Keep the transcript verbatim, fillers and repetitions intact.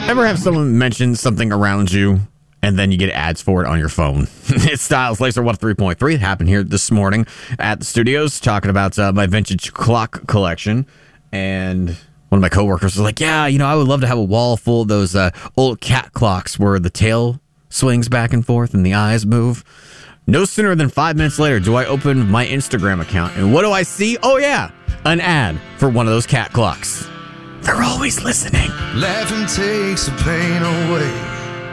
Ever have someone mention something around you and then you get ads for it on your phone? It's Styles Laser one oh three point three. It happened here this morning at the studios, talking about uh, my vintage clock collection. And one of my coworkers was like, yeah, you know, I would love to have a wall full of those uh, old cat clocks where the tail swings back and forth and the eyes move. No sooner than five minutes later do I open my Instagram account, and what do I see? Oh, yeah, an ad for one of those cat clocks. They're always listening. Laughing takes the pain away.